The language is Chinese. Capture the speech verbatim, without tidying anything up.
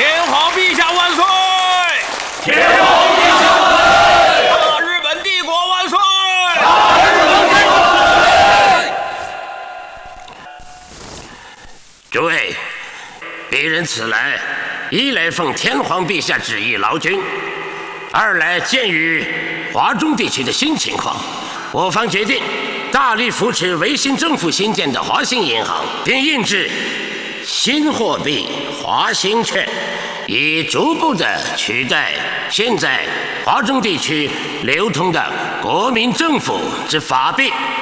天皇陛下万岁！ 天皇陛下万岁！ 大日本帝国万岁！ 大日本帝国万岁！ 诸位，鄙人此来，一来奉天皇陛下旨意劳军，二来鉴于华中地区的新情况，我方决定大力扶持维新政府新建的华兴银行，并印制新货币华兴券，以逐步的取代现在华中地区流通的国民政府之法币。